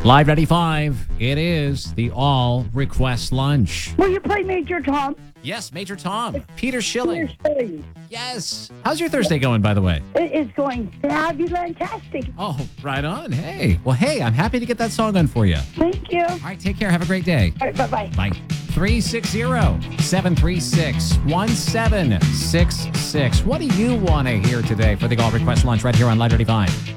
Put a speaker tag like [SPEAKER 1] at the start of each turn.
[SPEAKER 1] Live 95. It is the All Request Lunch.
[SPEAKER 2] Will you play Major Tom?
[SPEAKER 1] Yes, Major Tom. Peter Schilling.
[SPEAKER 2] Peter Schilling.
[SPEAKER 1] Yes. How's your Thursday going, by the way?
[SPEAKER 2] It is going fabulous-tastic.
[SPEAKER 1] Oh, right on. Hey. Well, hey, I'm happy to get that song on for you.
[SPEAKER 2] Thank you.
[SPEAKER 1] All right, take care. Have a great day.
[SPEAKER 2] All right, bye-bye.
[SPEAKER 1] Bye. 360-736-1766. What do you want to hear today for the All Request Lunch right here on Live 35?